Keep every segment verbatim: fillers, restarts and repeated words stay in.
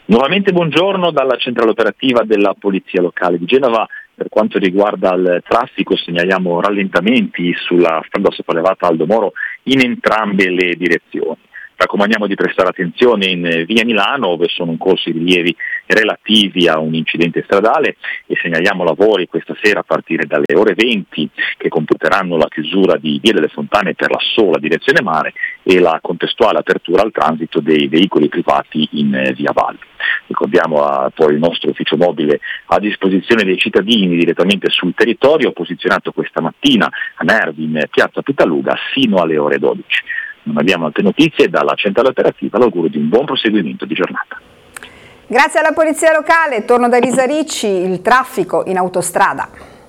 Nuovamente buongiorno dalla centrale operativa della Polizia Locale di Genova. Per quanto riguarda il traffico segnaliamo rallentamenti sulla strada sopraelevata Aldo Moro in entrambe le direzioni. Raccomandiamo di prestare attenzione in via Milano, dove sono in corso i rilievi relativi a un incidente stradale, e segnaliamo lavori questa sera a partire dalle ore venti che computeranno la chiusura di Via delle Fontane per la sola direzione mare e la contestuale apertura al transito dei veicoli privati in via Valli. Ricordiamo a, poi il nostro ufficio mobile a disposizione dei cittadini direttamente sul territorio, posizionato questa mattina a Nervi in piazza Pittaluga sino alle ore dodici. Non abbiamo altre notizie, dalla centrale operativa l'augurio di un buon proseguimento di giornata. Grazie alla Polizia Locale, torno da Elisa Ricci, il traffico in autostrada.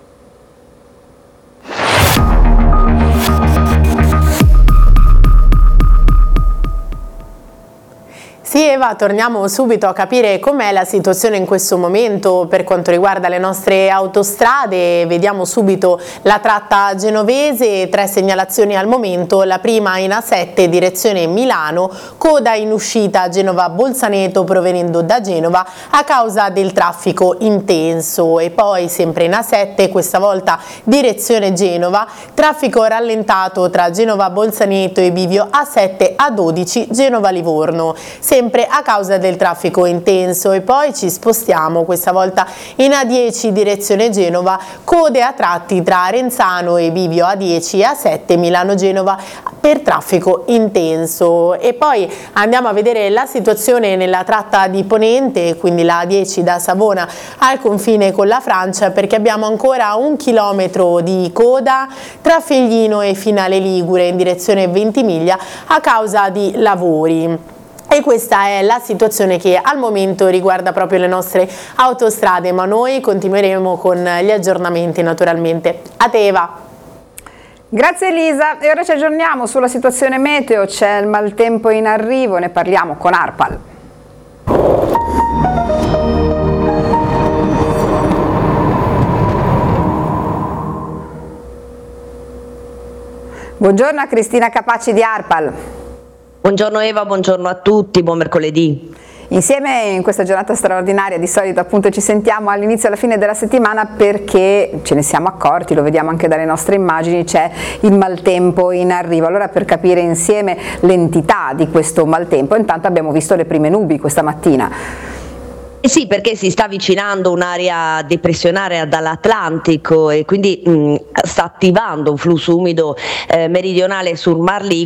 Sì Eva, torniamo subito a capire com'è la situazione in questo momento per quanto riguarda le nostre autostrade. Vediamo subito la tratta genovese, tre segnalazioni al momento, la prima in A sette direzione Milano, coda in uscita Genova-Bolzaneto provenendo da Genova a causa del traffico intenso, e poi sempre in A sette, questa volta direzione Genova, traffico rallentato tra Genova-Bolzaneto e bivio A sette A dodici Genova-Livorno, sempre a causa del traffico intenso. E poi ci spostiamo questa volta in A dieci direzione Genova, code a tratti tra Arenzano e bivio A dieci e A sette Milano-Genova per traffico intenso. E poi andiamo a vedere la situazione nella tratta di Ponente, quindi la A dieci da Savona al confine con la Francia, perché abbiamo ancora un chilometro di coda tra Figlino e Finale Ligure in direzione Ventimiglia a causa di lavori. E questa è la situazione che al momento riguarda proprio le nostre autostrade, ma noi continueremo con gli aggiornamenti naturalmente. A te Eva. Grazie Elisa, e ora ci aggiorniamo sulla situazione meteo. C'è il maltempo in arrivo, ne parliamo con Arpal. Buongiorno a Cristina Capaci di Arpal. Buongiorno Eva, buongiorno a tutti, buon mercoledì. Insieme in questa giornata straordinaria, di solito appunto ci sentiamo all'inizio e alla fine della settimana perché ce ne siamo accorti, lo vediamo anche dalle nostre immagini, c'è il maltempo in arrivo. Allora, per capire insieme l'entità di questo maltempo, intanto abbiamo visto le prime nubi questa mattina. Eh sì, perché si sta avvicinando un'area depressionaria dall'Atlantico e quindi mh, sta attivando un flusso umido eh, meridionale sul Mar Ligure